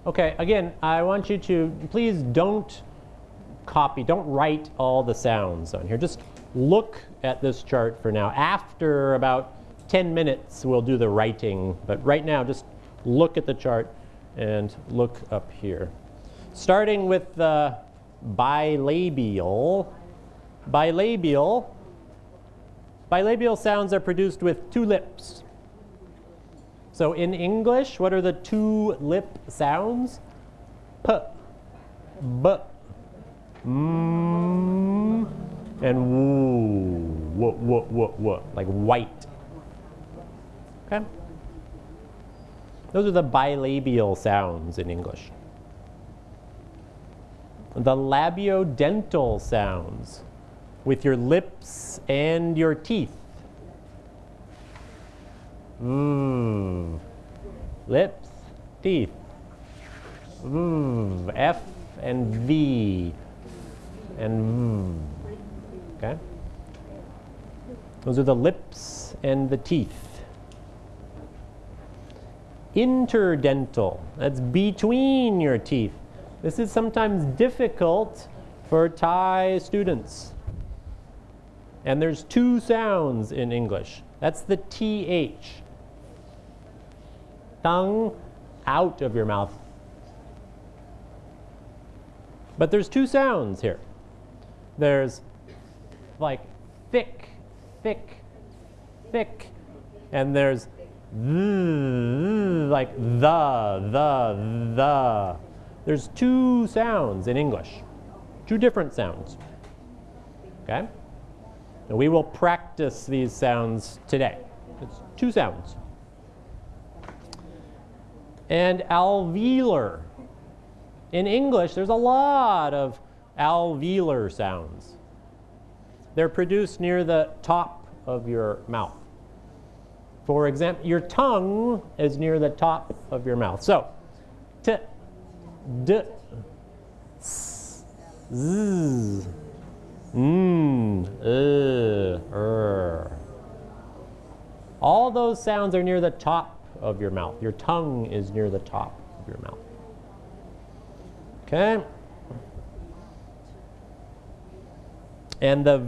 Okay, again, I want you to, please don't copy, don't write all the sounds on here. Just look at this chart for now. After about 10 minutes, we'll do the writing. But right now, just look at the chart and look up here. Starting with the bilabial. Bilabial sounds are produced with two lips. So in English, what are the two lip sounds? P, B, M, and woo, like white. Okay? Those are the bilabial sounds in English. The labiodental sounds with your lips and your teeth. Lips, teeth. F and V and okay? Those are the lips and the teeth. Interdental, that's between your teeth. This is sometimes difficult for Thai students. And there's two sounds in English. That's the TH. Tongue out of your mouth. But there's two sounds here. There's like thick, thick, thick. And there's like the. There's two sounds in English. Two different sounds. Okay? And we will practice these sounds today. It's two sounds. And alveolar. In English, there's a lot of alveolar sounds. They're produced near the top of your mouth. For example, your tongue is near the top of your mouth. So, t, d, s, z, all those sounds are near the top of your mouth. Your tongue is near the top of your mouth. Okay? And the